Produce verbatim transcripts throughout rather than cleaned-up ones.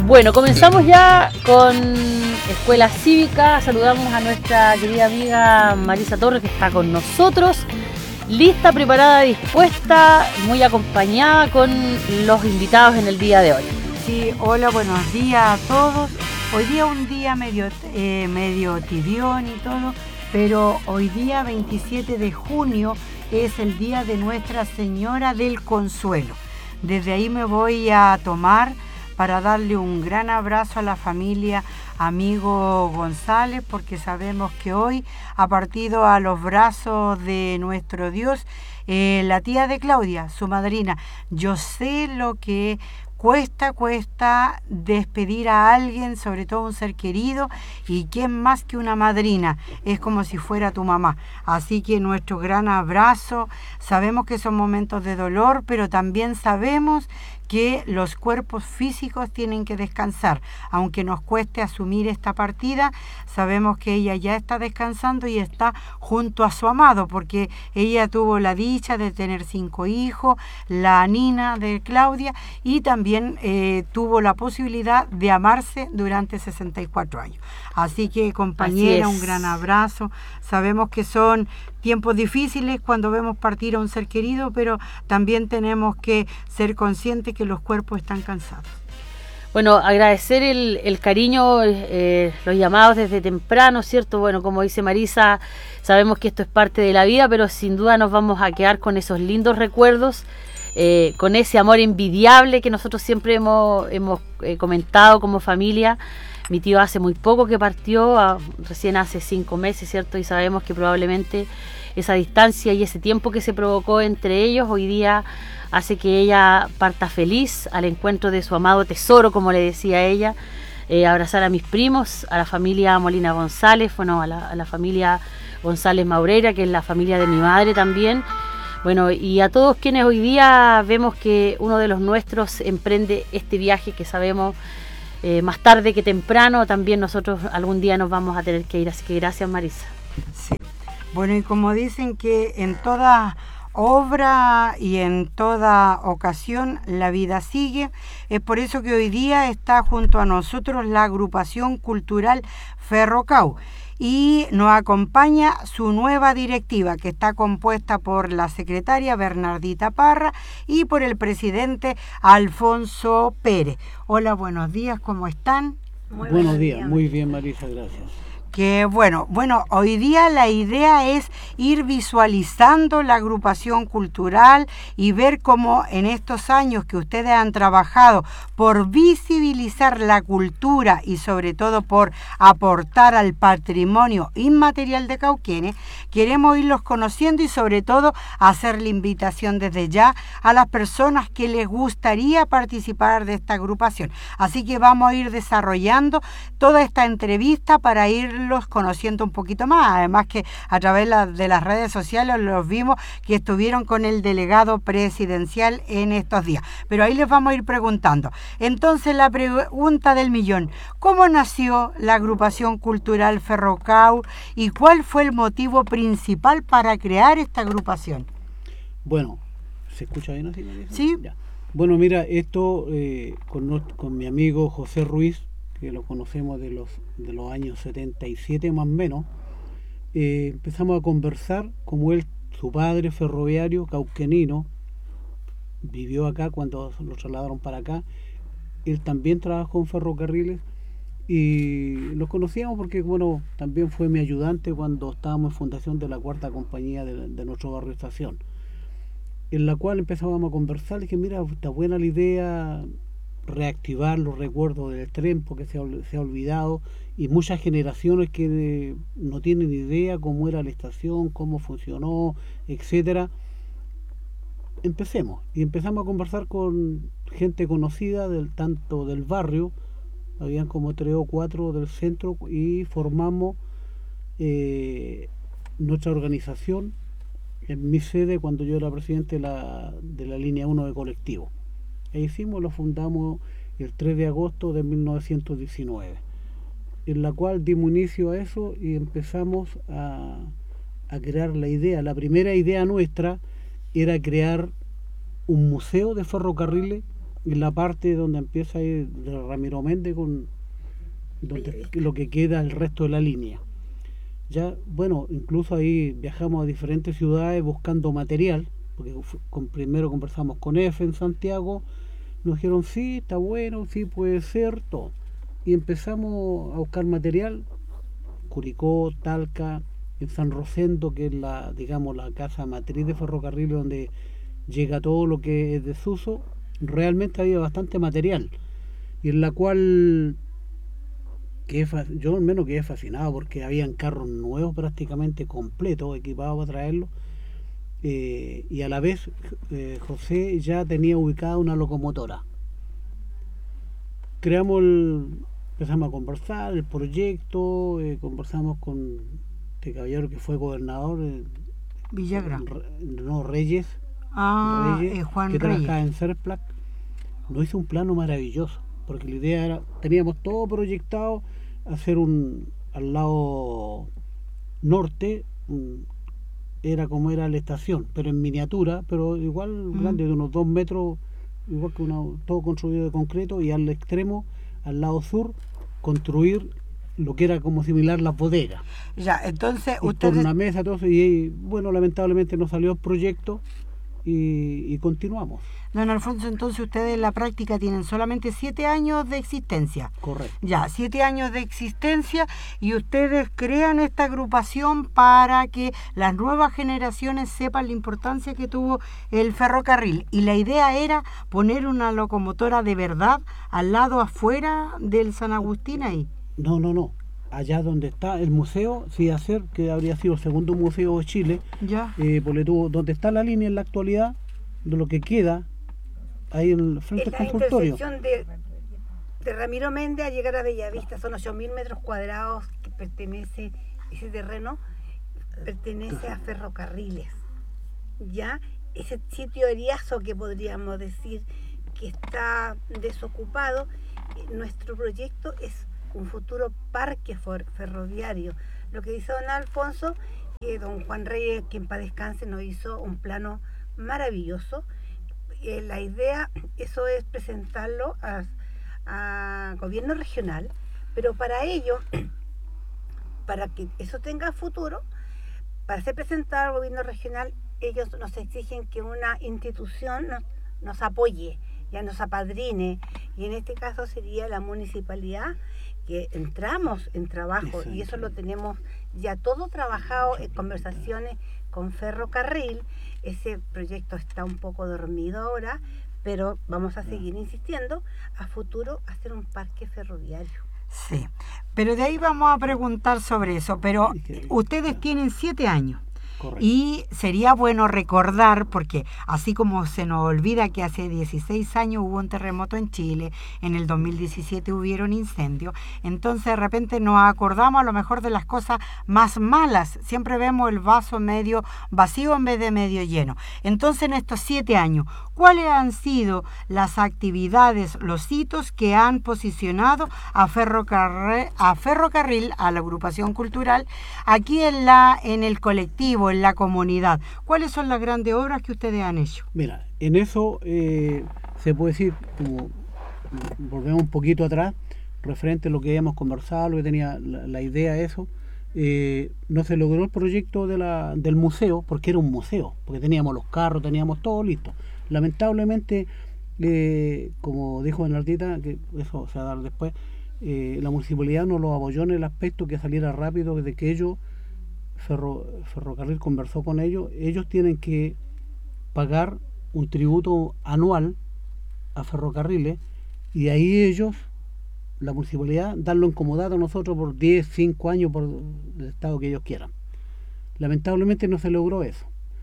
Bueno, comenzamos ya con Escuela Cívica. Saludamos a nuestra querida amiga Marisa Torres, que está con nosotros, lista, preparada, dispuesta, muy acompañada con los invitados en el día de hoy. Sí, hola, buenos días a todos. Hoy día un día medio, eh, medio tibión y todo, pero hoy día veintisiete de junio es el día de Nuestra Señora del Consuelo. Desde ahí me voy a tomar para darle un gran abrazo a la familia amigo González, porque sabemos que hoy ha partido a los brazos de nuestro Dios eh, la tía de Claudia, su madrina. Yo sé lo que cuesta, cuesta despedir a alguien, sobre todo un ser querido, y quién más que una madrina, es como si fuera tu mamá. Así que nuestro gran abrazo. Sabemos que son momentos de dolor, pero también sabemos que los cuerpos físicos tienen que descansar. Aunque nos cueste asumir esta partida, sabemos que ella ya está descansando y está junto a su amado, porque ella tuvo la dicha de tener cinco hijos, la Nina de Claudia, y también eh, tuvo la posibilidad de amarse durante sesenta y cuatro años. Así que, compañera, Así un gran abrazo. Sabemos que son tiempos difíciles cuando vemos partir a un ser querido, pero también tenemos que ser conscientes que los cuerpos están cansados. Bueno, agradecer el, el cariño, eh, los llamados desde temprano, ¿cierto? Bueno, como dice Marisa, sabemos que esto es parte de la vida, pero sin duda nos vamos a quedar con esos lindos recuerdos, eh, con ese amor envidiable que nosotros siempre hemos, hemos eh, comentado como familia. Mi tío hace muy poco que partió, a, recién hace cinco meses, ¿cierto? Y sabemos que probablemente esa distancia y ese tiempo que se provocó entre ellos hoy día hace que ella parta feliz al encuentro de su amado tesoro, como le decía ella, eh, abrazar a mis primos, a la familia Molina González, bueno, a la, a la familia González Maureira, que es la familia de mi madre también. Bueno, y a todos quienes hoy día vemos que uno de los nuestros emprende este viaje que sabemos Eh, más tarde que temprano, también nosotros algún día nos vamos a tener que ir, así que gracias, Marisa. Sí. Bueno, y como dicen que en toda obra y en toda ocasión la vida sigue, es por eso que hoy día está junto a nosotros la agrupación cultural Ferrocau, y nos acompaña su nueva directiva, que está compuesta por la secretaria Bernardita Parra y por el presidente Alfonso Pérez. Hola, buenos días, ¿cómo están? Muy buenos días, días, muy bien, Marisa, gracias. Que bueno, bueno, hoy día la idea es ir visualizando la agrupación cultural y ver cómo en estos años que ustedes han trabajado por visibilizar la cultura y sobre todo por aportar al patrimonio inmaterial de Cauquenes, queremos irlos conociendo y sobre todo hacer la invitación desde ya a las personas que les gustaría participar de esta agrupación. Así que vamos a ir desarrollando toda esta entrevista para ir los conociendo un poquito más, además que a través de las redes sociales los vimos que estuvieron con el delegado presidencial en estos días, pero ahí les vamos a ir preguntando. Entonces, la pregunta del millón: ¿cómo nació la agrupación cultural Ferrocau y cuál fue el motivo principal para crear esta agrupación? Bueno, ¿se escucha bien así, Marisa? Sí. Ya. Bueno, mira, esto eh, con, con mi amigo José Ruiz, que lo conocemos de los de los años setenta y siete más o menos, eh, empezamos a conversar, como él, su padre ferroviario, cauquenino, vivió acá cuando lo trasladaron para acá, él también trabajó en ferrocarriles, y los conocíamos porque, bueno, también fue mi ayudante cuando estábamos en fundación de la cuarta compañía de, de nuestro barrio Estación, en la cual empezábamos a conversar, y dije, mira, está buena la idea, reactivar los recuerdos del tren, porque se ha, se ha olvidado, y muchas generaciones que de, no tienen idea cómo era la estación, cómo funcionó, etcétera. Empecemos, y empezamos a conversar con gente conocida del tanto del barrio, habían como tres o cuatro del centro, y formamos eh, nuestra organización en mi sede cuando yo era presidente de la, de la línea uno de colectivo. E hicimos, lo fundamos el tres de agosto de mil novecientos diecinueve, en la cual dimos inicio a eso y empezamos a, a crear la idea. La primera idea nuestra era crear un museo de ferrocarriles en la parte donde empieza a ir de Ramiro Méndez con donde, lo que queda el resto de la línea. Ya, bueno, incluso ahí viajamos a diferentes ciudades buscando material, porque con, primero conversamos con F en Santiago, nos dijeron sí, está bueno, sí puede ser, todo. Y empezamos a buscar material, Curicó, Talca, en San Rosendo, que es la, digamos, la casa matriz de ferrocarril donde llega todo lo que es desuso. Realmente había bastante material, y en la cual que yo al menos quedé fascinado porque habían carros nuevos prácticamente completos, equipados para traerlos, eh, y a la vez eh, José ya tenía ubicada una locomotora. Creamos el, empezamos a conversar el proyecto, eh, conversamos con este caballero que fue gobernador, eh, Villagra. No, Reyes, ah, Reyes eh, Juan que Reyes. trabajaba en Serplac. Nos hizo un plano maravilloso, porque la idea era, teníamos todo proyectado, hacer un, al lado norte, un, era como era la estación, pero en miniatura, pero igual mm. grande, de unos dos metros, igual que una, todo construido de concreto, y al extremo, al lado sur, construir lo que era como similar las bodegas. Ya, entonces ustedes... una mesa, todo eso, y bueno, lamentablemente no salió el proyecto, y, y continuamos. Don Alfonso, entonces ustedes en la práctica tienen solamente siete años de existencia. Correcto. Ya, siete años de existencia, y ustedes crean esta agrupación para que las nuevas generaciones sepan la importancia que tuvo el ferrocarril. Y la idea era poner una locomotora de verdad al lado afuera del San Agustín ahí. No, no, no. Allá donde está el museo, sí, hacer que habría sido el segundo museo de Chile, ya. Eh, porque tuvo, donde está la línea en la actualidad, de lo que queda, ahí en el frente del consultorio. En la intersección de, de Ramiro Méndez a llegar a Bellavista, son ocho mil metros cuadrados que pertenece, ese terreno pertenece a Ferrocarriles. Ya, ese sitio eriazo que podríamos decir que está desocupado, nuestro proyecto es un futuro parque ferroviario. Lo que dice don Alfonso, que don Juan Reyes, quien para descanse, nos hizo un plano maravilloso. Eh, la idea, eso es presentarlo a, a gobierno regional, pero para ello, para que eso tenga futuro, para ser presentado al gobierno regional, ellos nos exigen que una institución nos, nos apoye, ya nos apadrine, y en este caso sería la municipalidad, que entramos en trabajo, y eso lo tenemos ya todo trabajado en conversaciones con Ferrocarril. Ese proyecto está un poco dormido ahora, pero vamos a seguir insistiendo a futuro hacer un parque ferroviario. Sí, pero de ahí vamos a preguntar sobre eso, pero ustedes tienen siete años. Correcto. Y sería bueno recordar, porque así como se nos olvida que hace dieciséis años hubo un terremoto en Chile, en el dos mil diecisiete hubieron incendios, entonces de repente nos acordamos a lo mejor de las cosas más malas, siempre vemos el vaso medio vacío en vez de medio lleno. Entonces en estos siete años, ¿cuáles han sido las actividades, los hitos que han posicionado a Ferrocarril, a Ferrocarril, a la agrupación cultural, aquí en, la, en el colectivo, en la comunidad? ¿Cuáles son las grandes obras que ustedes han hecho? Mira, en eso eh, se puede decir, como volvemos un poquito atrás, referente a lo que habíamos conversado, lo que tenía la, la idea de eso, eh, no se logró el proyecto de la, del museo, porque era un museo, porque teníamos los carros, teníamos todo listo. Lamentablemente, eh, como dijo Bernardita, que eso se va a dar después, eh, la municipalidad no lo apoyó en el aspecto que saliera rápido, de que ellos, Ferro, Ferrocarril conversó con ellos, ellos tienen que pagar un tributo anual a Ferrocarriles, y ahí ellos, la municipalidad, darlo en comodato a nosotros por diez, cinco años, por el estado que ellos quieran. Lamentablemente no se logró eso.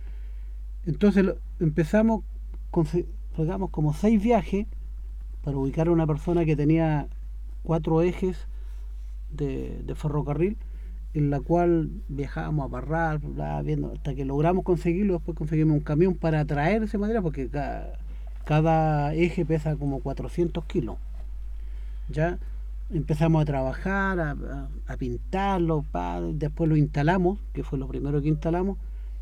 Entonces lo, empezamos, pagamos como seis viajes para ubicar a una persona que tenía cuatro ejes de, de ferrocarril, en la cual viajábamos a Parral, viendo, hasta que logramos conseguirlo. Después conseguimos un camión para traer ese material, porque cada, cada eje pesa como cuatrocientos kilos. Ya empezamos a trabajar, a, a, a pintarlo, pa, después lo instalamos, que fue lo primero que instalamos,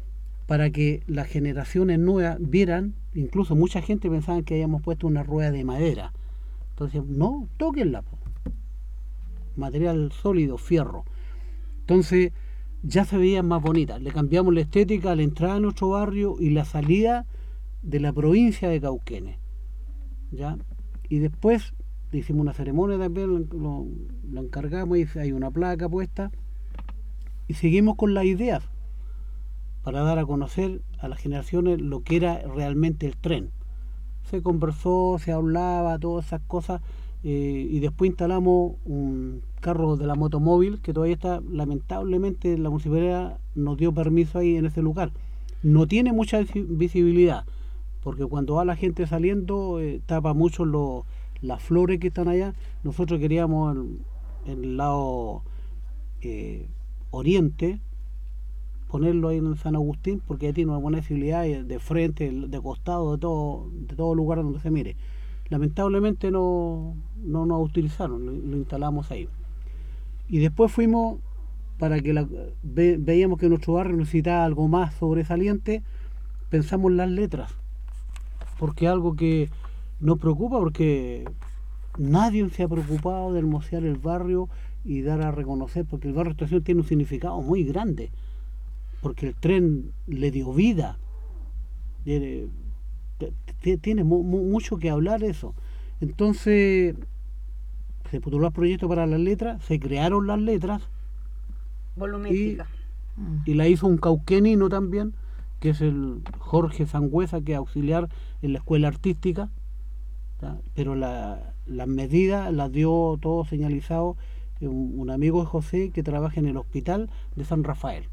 para que las generaciones nuevas vieran, incluso mucha gente pensaba que habíamos puesto una rueda de madera. Entonces, no, tóquenla, po. Material sólido, fierro. Entonces, ya se veía más bonita. Le cambiamos la estética a la entrada de nuestro barrio y la salida de la provincia de Cauquenes, ¿ya? Y después hicimos una ceremonia también, lo, lo encargamos y hay una placa puesta y seguimos con las ideas para dar a conocer a las generaciones lo que era realmente el tren. Se conversó, se hablaba, todas esas cosas, eh, y después instalamos un carro de la motomóvil que todavía está, lamentablemente la municipalidad nos dio permiso ahí en ese lugar. No tiene mucha visibilidad, porque cuando va la gente saliendo eh, tapa mucho lo, las flores que están allá. Nosotros queríamos en, en el lado eh, oriente ponerlo ahí en San Agustín, porque ahí tiene una buena visibilidad de frente, de costado, de todo, de todo lugar donde se mire. Lamentablemente no, no nos utilizaron, lo, lo instalamos ahí. Y después fuimos, para que la, ve, veíamos que nuestro barrio necesitaba algo más sobresaliente, pensamos en las letras, porque es algo que nos preocupa, porque nadie se ha preocupado de hermosear el barrio y dar a reconocer, porque el barrio Estación tiene un significado muy grande, porque el tren le dio vida. Tiene, tiene mu, mu, mucho que hablar eso. Entonces se postuló el proyecto para las letras, se crearon las letras volumétrica y, y la hizo un cauquenino también, que es el Jorge Sangüesa, que es auxiliar en la escuela artística, ¿tá? Pero la, las medidas las dio todo señalizado un, un amigo de José que trabaja en el hospital de San Rafael.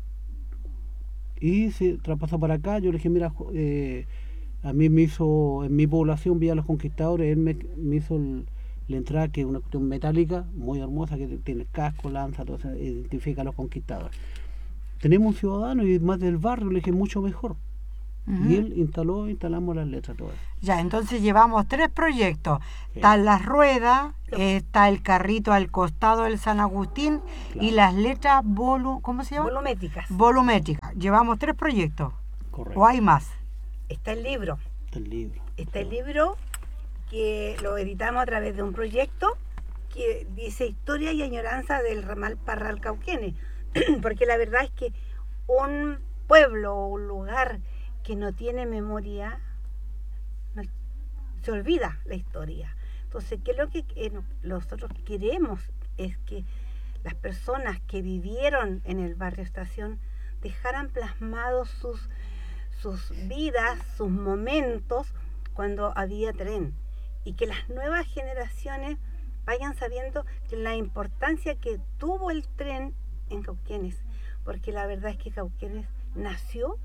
Y se traspasó para acá. Yo le dije, mira, eh, a mí me hizo, en mi población, Villa Los Conquistadores, él me, me hizo el, la entrada, que es una cuestión metálica, muy hermosa, que tiene casco, lanza, todo eso, identifica a los conquistadores. Tenemos un ciudadano y más del barrio, le dije, mucho mejor. Uh-huh. Y él instaló, instalamos las letras todas. Ya, entonces llevamos tres proyectos. Sí. Está las ruedas, está el carrito al costado del San Agustín, claro, y las letras volu, ¿cómo se llama? Volumétricas. Volumétricas. Llevamos tres proyectos. Correcto. ¿O hay más? Está el libro. Está el libro. Está el libro que lo editamos a través de un proyecto que dice Historia y añoranza del ramal Parral Cauquenes. Porque la verdad es que un pueblo o un lugar que no tiene memoria, no, se olvida la historia. Entonces, ¿qué es lo que eh, nosotros queremos? Es que las personas que vivieron en el barrio Estación dejaran plasmados sus, sus vidas, sus momentos cuando había tren, y que las nuevas generaciones vayan sabiendo que la importancia que tuvo el tren en Cauquenes, porque la verdad es que Cauquenes nació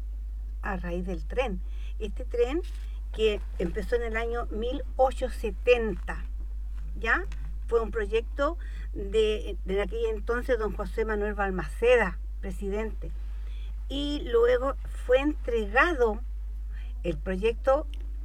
a raíz del tren. Este tren que empezó en el año mil ochocientos setenta, ¿ya? Fue un proyecto de, de aquel entonces don José Manuel Balmaceda, presidente, y luego fue entregado el proyecto,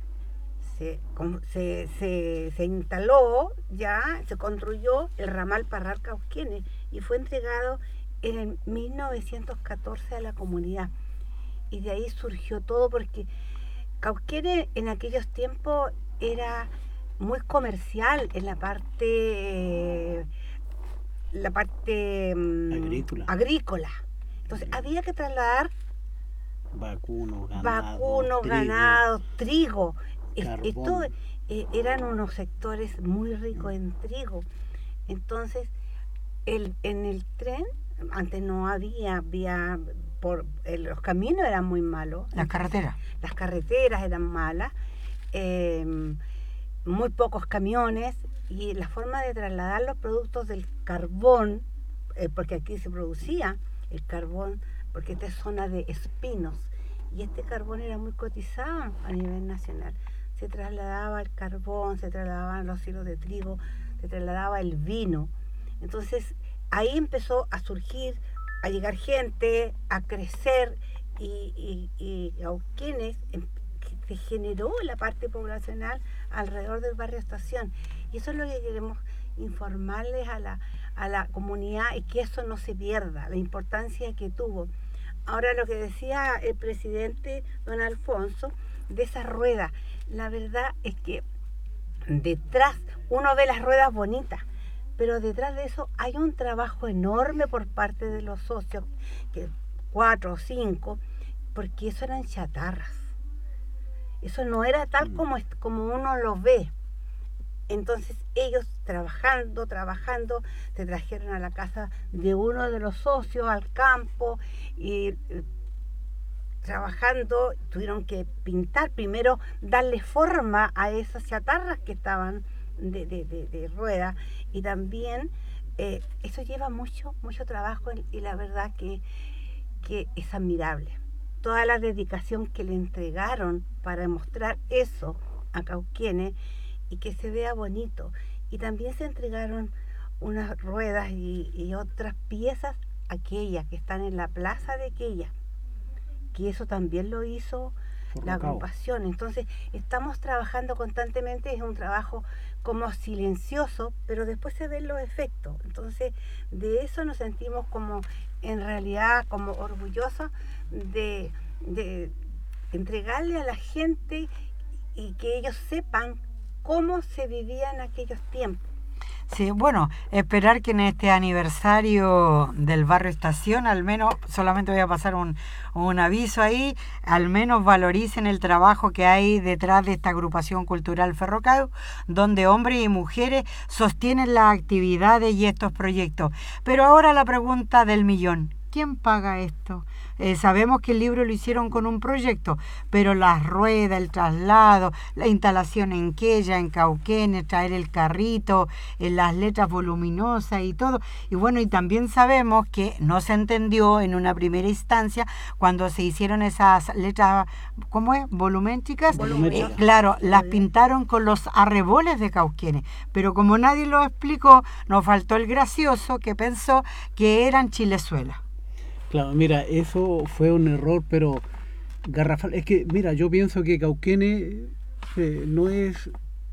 se, se, se, se instaló, ya se construyó el ramal Parral Cauquenes y fue entregado en el mil novecientos catorce a la comunidad. Y de ahí surgió todo, porque Cauquenes en aquellos tiempos era muy comercial en la parte eh, la parte agrícola. agrícola. Entonces sí, había que trasladar vacuno, ganado, vacuno, trigo, ganado, trigo. Carbón. Esto eh, eran unos sectores muy ricos en trigo. Entonces, el, en el tren, antes no había, había por eh, los caminos eran muy malos. Las carreteras. Las carreteras eran malas, eh, muy pocos camiones, y la forma de trasladar los productos del carbón, eh, porque aquí se producía el carbón, porque esta es zona de espinos, y este carbón era muy cotizado a nivel nacional. Se trasladaba el carbón, se trasladaban los hilos de trigo, se trasladaba el vino. Entonces ahí empezó a surgir, a llegar gente, a crecer, y, y, y Cauquenes se generó la parte poblacional alrededor del barrio Estación. Y eso es lo que queremos informarles a la, a la comunidad, y que eso no se pierda, la importancia que tuvo. Ahora lo que decía el presidente don Alfonso, de esas ruedas, la verdad es que detrás uno ve las ruedas bonitas, pero detrás de eso hay un trabajo enorme por parte de los socios, que cuatro o cinco, porque eso eran chatarras. Eso no era tal como, como uno lo ve. Entonces ellos trabajando, trabajando, se trajeron a la casa de uno de los socios al campo y eh, trabajando tuvieron que pintar, primero darle forma a esas chatarras que estaban de, de, de, de rueda, y también eh, eso lleva mucho, mucho trabajo, y la verdad que, que es admirable. Toda la dedicación que le entregaron para mostrar eso a Cauquenes y que se vea bonito. Y también se entregaron unas ruedas y, y otras piezas, aquellas que están en la plaza de aquella, que eso también lo hizo la agrupación. Entonces estamos trabajando constantemente, es un trabajo como silencioso, pero después se ven los efectos. Entonces de eso nos sentimos como en realidad como orgullosos de, de entregarle a la gente y que ellos sepan cómo se vivía en aquellos tiempos. Sí, bueno, esperar que en este aniversario del barrio Estación, al menos, solamente voy a pasar un, un aviso ahí, al menos valoricen el trabajo que hay detrás de esta agrupación cultural Ferrocao, donde hombres y mujeres sostienen las actividades y estos proyectos. Pero ahora la pregunta del millón. ¿Quién paga esto? Eh, sabemos que el libro lo hicieron con un proyecto, pero las ruedas, el traslado, la instalación en Quella, en Cauquenes, traer el carrito, eh, las letras voluminosas y todo. Y bueno, y también sabemos que no se entendió en una primera instancia cuando se hicieron esas letras, ¿cómo es? Volumétricas. Eh, claro, las pintaron con los arreboles de Cauquenes, pero como nadie lo explicó, nos faltó el gracioso que pensó que eran chilezuelas. Claro, mira, eso fue un error, pero garrafal. Es que, mira, yo pienso que Cauquenes eh, no es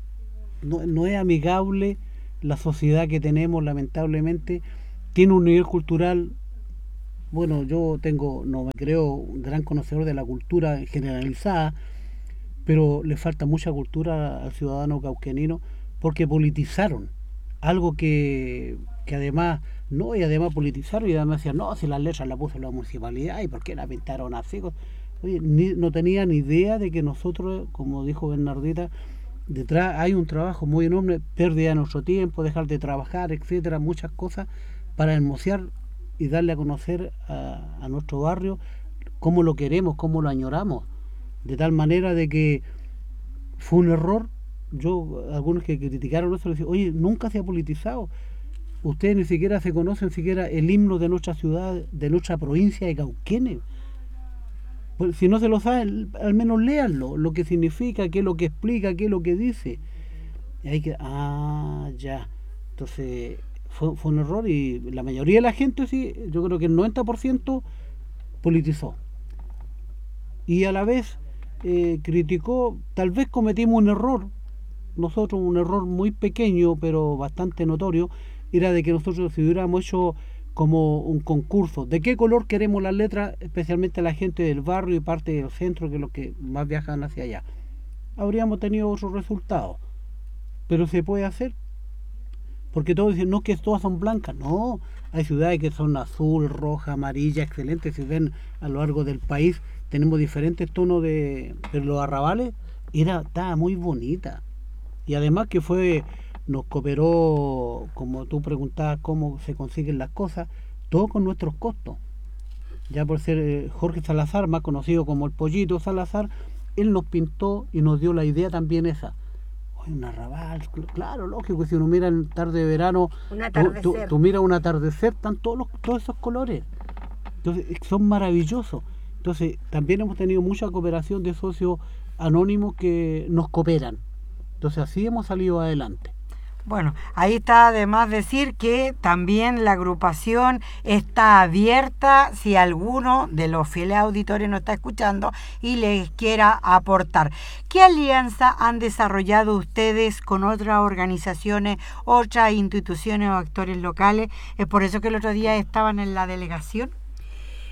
no, no es amigable. La sociedad que tenemos, lamentablemente, tiene un nivel cultural. Bueno, yo tengo, no me creo un gran conocedor de la cultura generalizada, pero le falta mucha cultura al ciudadano cauquenino porque politizaron algo que, que además no, y además politizaron, y además decían, no, si las letras las puso la municipalidad, ¿y por qué la pintaron así? Oye, ni, no tenía ni idea de que nosotros, como dijo Bernardita, detrás hay un trabajo muy enorme, pérdida de nuestro tiempo, dejar de trabajar, etcétera, muchas cosas, para hermosear y darle a conocer a, a nuestro barrio cómo lo queremos, cómo lo añoramos, de tal manera de que fue un error. Yo, algunos que criticaron eso, le decían, oye, nunca se ha politizado. Ustedes ni siquiera se conocen siquiera el himno de nuestra ciudad, de nuestra provincia de Cauquenes. Pues, si no se lo saben, al menos léanlo, lo que significa, qué es lo que explica, qué es lo que dice. Y hay que, ah, ya. Entonces, fue, fue un error, y la mayoría de la gente, sí, yo creo que el noventa por ciento politizó. Y a la vez eh, criticó, tal vez cometimos un error, nosotros un error muy pequeño, pero bastante notorio, era de que nosotros si hubiéramos hecho como un concurso, ¿de qué color queremos las letras? Especialmente la gente del barrio y parte del centro, que es los que más viajan hacia allá. Habríamos tenido otros resultados. Pero se puede hacer. Porque todos dicen, no, que todas son blancas. No, hay ciudades que son azul, roja, amarilla, excelentes. Si ven a lo largo del país, tenemos diferentes tonos de... Pero los arrabales, era, estaba muy bonita. Y además que fue... nos cooperó, como tú preguntabas cómo se consiguen las cosas, todo con nuestros costos. Ya por ser eh, Jorge Salazar, más conocido como el Pollito Salazar, él nos pintó y nos dio la idea también esa. Oye, un arrabal, claro, lógico, si uno mira en tarde de verano, tú, tú, tú miras un atardecer, están todos, los, todos esos colores. Entonces, son maravillosos. Entonces, también hemos tenido mucha cooperación de socios anónimos que nos cooperan. Entonces, así hemos salido adelante. Bueno, ahí está además decir que también la agrupación está abierta si alguno de los fieles auditores nos está escuchando y les quiera aportar. ¿Qué alianza han desarrollado ustedes con otras organizaciones, otras instituciones o actores locales? Es por eso que el otro día estaban en la delegación.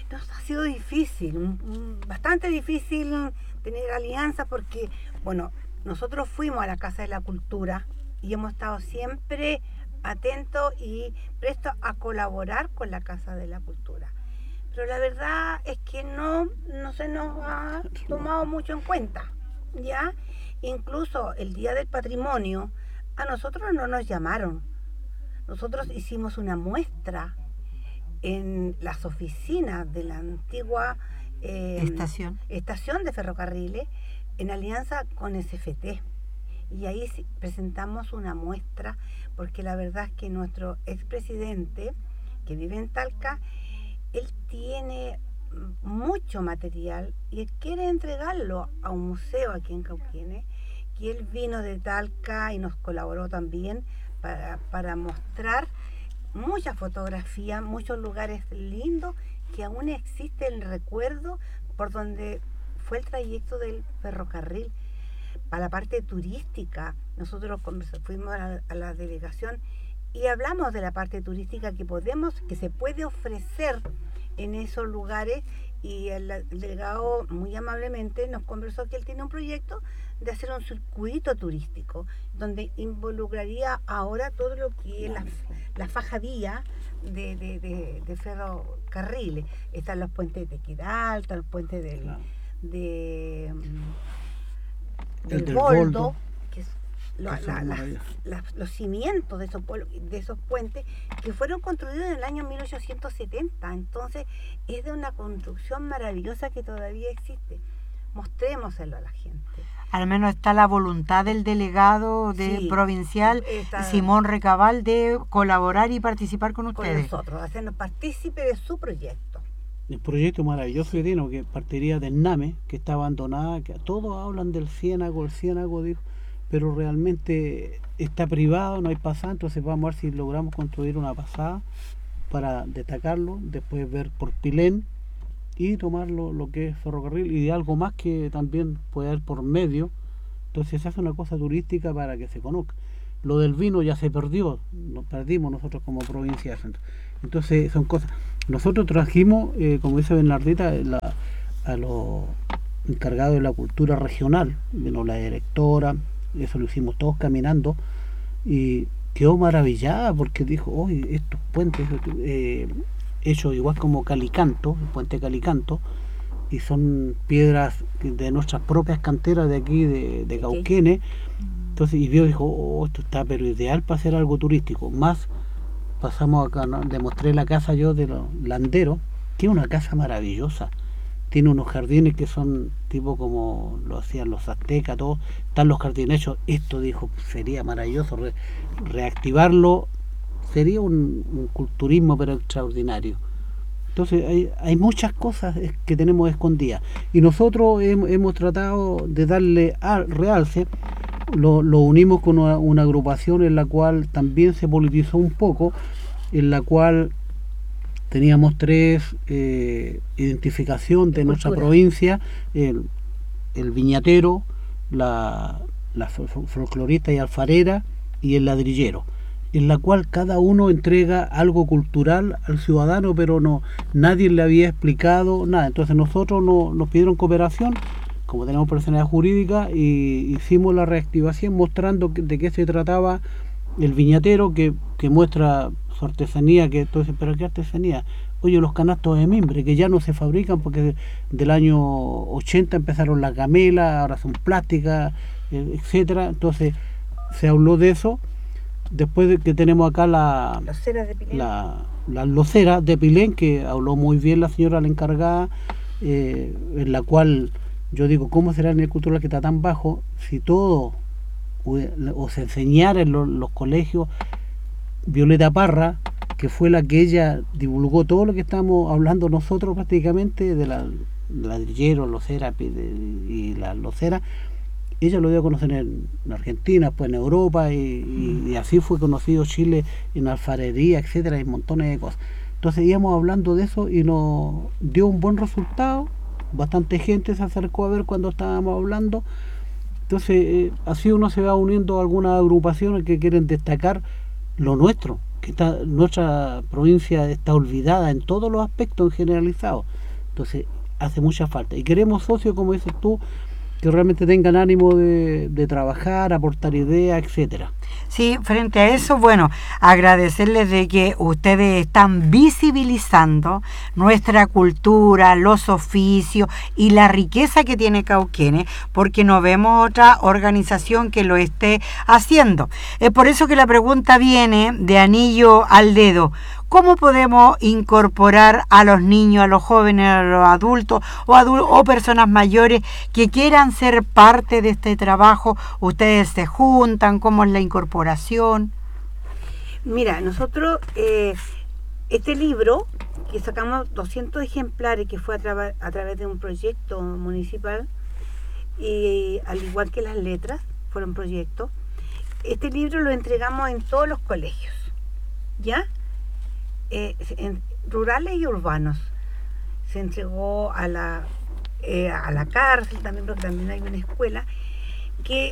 Nos ha sido difícil, bastante difícil tener alianza porque, bueno, nosotros fuimos a la Casa de la Cultura y hemos estado siempre atentos y prestos a colaborar con la Casa de la Cultura. Pero la verdad es que no, no se nos ha tomado mucho en cuenta, ¿ya? Incluso el Día del Patrimonio, a nosotros no nos llamaron. Nosotros hicimos una muestra en las oficinas de la antigua eh, estación. estación de ferrocarriles en alianza con S F T. Y ahí presentamos una muestra, porque la verdad es que nuestro expresidente, que vive en Talca, él tiene mucho material y él quiere entregarlo a un museo aquí en Cauquenes, y él vino de Talca y nos colaboró también para, para mostrar muchas fotografías, muchos lugares lindos que aún existe el recuerdo por donde fue el trayecto del ferrocarril. Para la parte turística, nosotros fuimos a la, a la delegación y hablamos de la parte turística que podemos, que se puede ofrecer en esos lugares, y el, el delegado muy amablemente nos conversó que él tiene un proyecto de hacer un circuito turístico donde involucraría ahora todo lo que es la, la fajadía de, de, de, de ferrocarriles. Están los puentes de Tequeral, está el puente del, claro. de, del, del Boldo, Boldo, que es lo, la, la, la, los cimientos de esos, de esos puentes que fueron construidos en el año mil ochocientos setenta. Entonces es de una construcción maravillosa que todavía existe. Mostrémoselo a la gente. Al menos está la voluntad del delegado de sí, provincial, está, Simón Recabal, de colaborar y participar con ustedes. Con nosotros, hacernos partícipe de su proyecto. El proyecto maravilloso que tiene, que partiría del Name, que está abandonada, que todos hablan del Ciénago, el Ciénago, dijo, pero realmente está privado, no hay pasada, entonces vamos a ver si logramos construir una pasada para destacarlo, después ver por Pilén y tomar lo, lo que es ferrocarril y de algo más que también puede haber por medio. Entonces se hace una cosa turística para que se conozca. Lo del vino ya se perdió, nos perdimos nosotros como provincia. Entonces son cosas. Nosotros trajimos, eh, como dice Bernardita, la, a los encargados de la cultura regional, vino la directora, eso lo hicimos todos caminando y quedó maravillada porque dijo, oye, estos puentes eh, hechos igual como Calicanto, el puente Calicanto, y son piedras de nuestras propias canteras de aquí de, de Cauquenes. Entonces, y vio, dijo, oh, esto está pero ideal para hacer algo turístico. Más pasamos acá, ¿no? Le mostré la casa yo de los landeros, que es una casa maravillosa, tiene unos jardines que son tipo como lo hacían los aztecas, todos, están los jardines hechos. Esto, dijo, sería maravilloso re, reactivarlo, sería un, un culturismo pero extraordinario. Entonces hay, hay muchas cosas que tenemos escondidas y nosotros hemos, hemos tratado de darle al realce. Lo, lo unimos con una, una agrupación en la cual también se politizó un poco, en la cual teníamos tres eh, identificación de nuestra provincia, el, el viñatero, la, la folclorista y alfarera y el ladrillero, en la cual cada uno entrega algo cultural al ciudadano, pero no nadie le había explicado nada. Entonces nosotros no, nos pidieron cooperación, como tenemos personalidad jurídica, y hicimos la reactivación mostrando que, de qué se trataba el viñatero, que, que muestra su artesanía, que entonces, pero ¿qué artesanía? Oye, los canastos de mimbre, que ya no se fabrican porque del año ochenta empezaron las gamelas, ahora son plásticas, etcétera. Entonces se habló de eso. Después de que tenemos acá la loceras de Pilén, la, la locera de Pilén, que habló muy bien la señora la encargada, eh, en la cual yo digo, ¿cómo será el nivel cultural que está tan bajo si todo o, o se enseñara en los, los colegios? Violeta Parra, que fue la que ella divulgó todo lo que estamos hablando nosotros prácticamente de la ladrillero, locera y la locera, ella lo dio a conocer en, en Argentina, pues en Europa, y, y, y así fue conocido Chile en alfarería, etcétera, y montones de cosas. Entonces íbamos hablando de eso y nos dio un buen resultado. Bastante gente se acercó a ver cuando estábamos hablando. Entonces eh, así uno se va uniendo a algunas agrupaciones que quieren destacar lo nuestro, que está, nuestra provincia está olvidada en todos los aspectos generalizados. Entonces hace mucha falta. Y queremos socios, como dices tú, que realmente tengan ánimo de, de trabajar, aportar ideas, etcétera. Sí, frente a eso, bueno, agradecerles de que ustedes están visibilizando nuestra cultura, los oficios y la riqueza que tiene Cauquenes, porque no vemos otra organización que lo esté haciendo. Es por eso que la pregunta viene de anillo al dedo. ¿Cómo podemos incorporar a los niños, a los jóvenes, a los adultos o, adul- o personas mayores que quieran ser parte de este trabajo? ¿Ustedes se juntan? ¿Cómo es la incorporación? Mira, nosotros, eh, este libro, que sacamos doscientos ejemplares, que fue a, tra- a través de un proyecto municipal, y al igual que las letras, fueron proyectos, este libro lo entregamos en todos los colegios, ¿ya? Eh, en rurales y urbanos. Se entregó a la eh, a la cárcel también, porque también hay una escuela que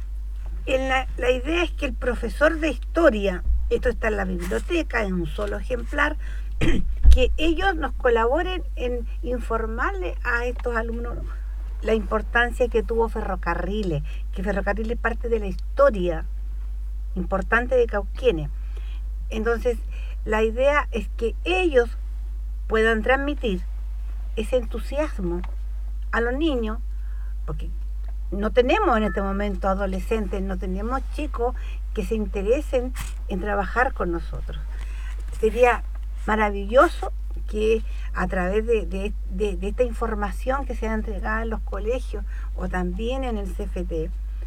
en la, la idea es que el profesor de historia, esto está en la biblioteca, en un solo ejemplar, que ellos nos colaboren en informarle a estos alumnos la importancia que tuvo Ferrocarriles, que Ferrocarriles es parte de la historia importante de Cauquenes. Entonces, la idea es que ellos puedan transmitir ese entusiasmo a los niños, porque no tenemos en este momento adolescentes, no tenemos chicos que se interesen en trabajar con nosotros. Sería maravilloso que a través de, de, de, de esta información que sea entregada en los colegios o también en el C F T,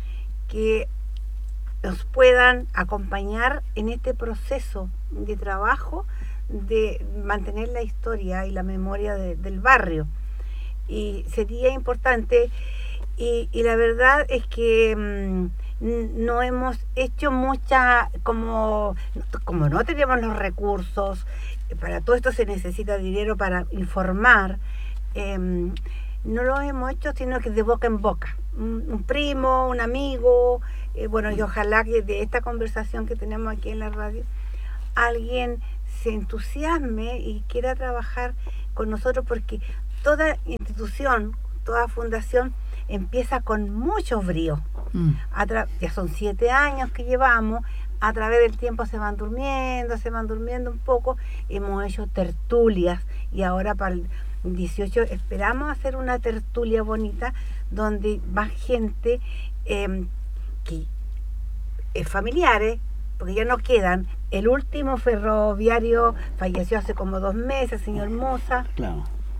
que nos puedan acompañar en este proceso de trabajo de mantener la historia y la memoria de, del barrio. Y sería importante, y, y la verdad es que mmm, no hemos hecho mucha, como, como no tenemos los recursos, para todo esto se necesita dinero para informar, eh, no lo hemos hecho sino que de boca en boca. Un, un primo, un amigo, eh, bueno, y ojalá que de esta conversación que tenemos aquí en la radio, alguien se entusiasme y quiera trabajar con nosotros, porque toda institución, toda fundación empieza con mucho brío. Mm. Tra- ya son siete años que llevamos, a través del tiempo se van durmiendo, se van durmiendo un poco, hemos hecho tertulias y ahora para el dieciocho esperamos hacer una tertulia bonita donde va gente eh, que es familiares, porque ya no quedan. El último ferroviario falleció hace como dos meses, señor Moza. Claro.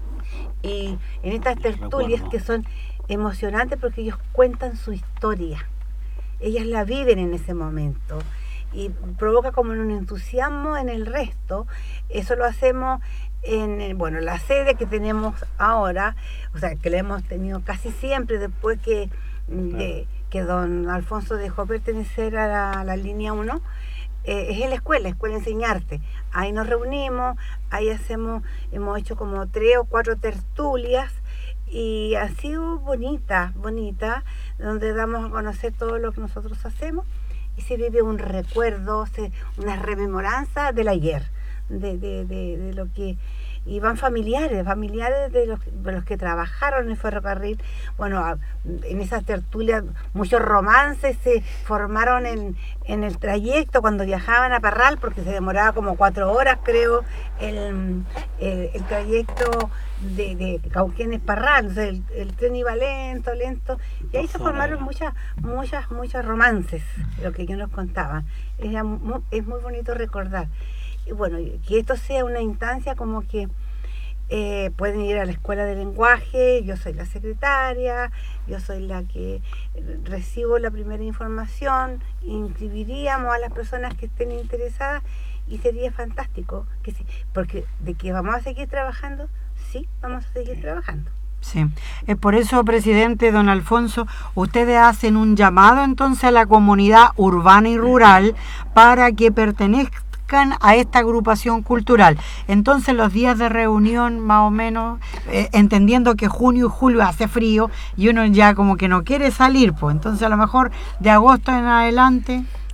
Y en estas tertulias que son emocionantes porque ellos cuentan su historia. Ellas la viven en ese momento y provoca como un entusiasmo en el resto. Eso lo hacemos en, bueno, la sede que tenemos ahora, o sea, que la hemos tenido casi siempre después que, claro. de, que don Alfonso dejó pertenecer a la, a la línea uno, eh, es en la escuela, Escuela Enseñarte. Ahí nos reunimos, ahí hacemos, hemos hecho como tres o cuatro tertulias y ha sido bonita, bonita, donde damos a conocer todo lo que nosotros hacemos y se vive un recuerdo, se, una rememoranza del ayer, de, de, de, de lo que... Y van familiares, familiares de los, de los que trabajaron en el ferrocarril. Bueno, en esas tertulias muchos romances se formaron en, en el trayecto cuando viajaban a Parral, porque se demoraba como cuatro horas, creo, el, el, el trayecto de, de Cauquenes Parral. O sea, el, el tren iba lento, lento. Y ahí se formaron muchas, muchas, muchos romances, lo que ellos nos contaban. Era muy, es muy bonito recordar. Y bueno, que esto sea una instancia como que eh, pueden ir a la escuela de lenguaje, yo soy la secretaria, yo soy la que recibo la primera información, inscribiríamos a las personas que estén interesadas y sería fantástico, que sí, porque de que vamos a seguir trabajando, sí, vamos a seguir trabajando. Sí, es por eso, presidente don Alfonso, ustedes hacen un llamado entonces a la comunidad urbana y rural para que pertenezcan a esta agrupación cultural. Entonces los días de reunión más o menos, eh, entendiendo que junio y julio hace frío y uno ya como que no quiere salir, pues entonces a lo mejor de agosto en adelante.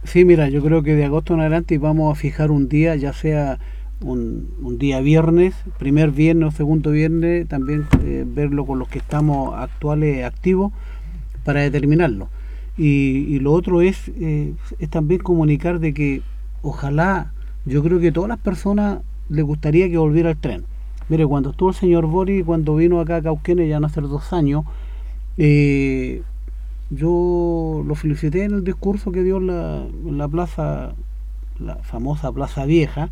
Sí, mira, yo creo que de agosto en adelante vamos a fijar un día, ya sea un, un día viernes, primer viernes o segundo viernes, también eh, verlo con los que estamos actuales activos para determinarlo. Y, y lo otro es, eh, es también comunicar de que ojalá, yo creo que a todas las personas les gustaría que volviera el tren. Mire, cuando estuvo el señor Bori, cuando vino acá a Cauquenes, ya no hace dos años, eh, yo lo felicité en el discurso que dio en la, en la plaza, la famosa Plaza Vieja,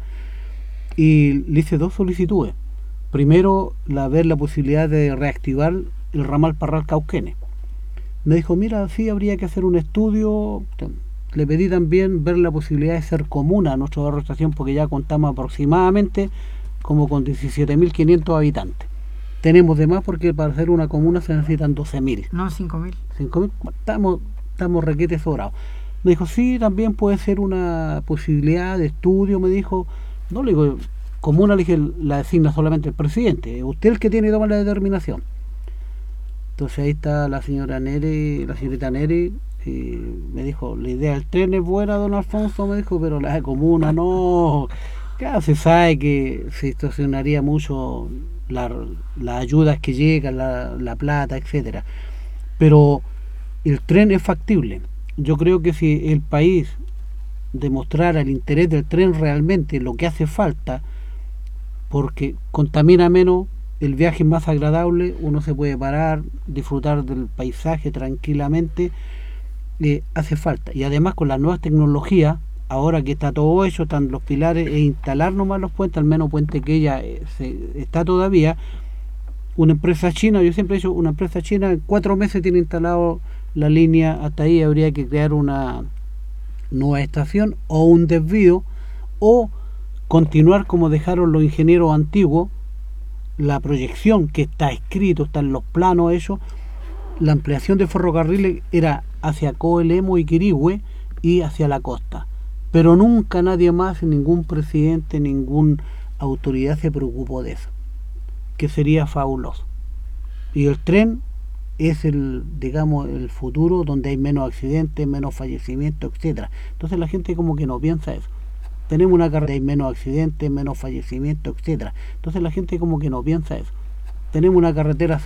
y le hice dos solicitudes. Primero, la ver la posibilidad de reactivar el ramal Parral Cauquenes. Me dijo, mira, sí habría que hacer un estudio. Le pedí también ver la posibilidad de ser comuna nuestra barrio estación, porque ya contamos aproximadamente como con diecisiete mil quinientos habitantes. Tenemos de más porque para hacer una comuna se necesitan doce mil. No, cinco mil. cinco mil, estamos, estamos requete sobrados. Me dijo, sí, también puede ser una posibilidad de estudio, me dijo. No, le digo, comuna, le dije, la designa solamente el presidente, usted el que tiene que tomar la determinación. Entonces ahí está la señora Neri, la señorita Neri, y me dijo, la idea del tren es buena, don Alfonso, me dijo, pero la de comuna no. Claro, se sabe que se distorsionaría mucho las la ayudas que llegan, la, la plata, etcétera. Pero el tren es factible. Yo creo que si el país demostrara el interés del tren realmente, lo que hace falta, porque contamina menos, el viaje es más agradable, uno se puede parar, disfrutar del paisaje tranquilamente, eh, hace falta. Y además con las nuevas tecnologías, ahora que está todo hecho, están los pilares, e instalar nomás los puentes, al menos puente que ella eh, se, está todavía, una empresa china, yo siempre he dicho, una empresa china en cuatro meses tiene instalado la línea hasta ahí. Habría que crear una nueva estación o un desvío, o continuar como dejaron los ingenieros antiguos, la proyección que está escrito, están los planos hechos. La ampliación de ferrocarriles era hacia Coelemo y Quirihue y hacia la costa, pero nunca nadie más, ningún presidente, ninguna autoridad se preocupó de eso, que sería fabuloso. Y el tren es el, digamos, el futuro, donde hay menos accidentes, menos fallecimientos, etcétera. Entonces la gente como que no piensa eso. Tenemos una carretera, hay menos accidentes, menos fallecimientos, etcétera. Entonces la gente como que no piensa eso. Tenemos una carretera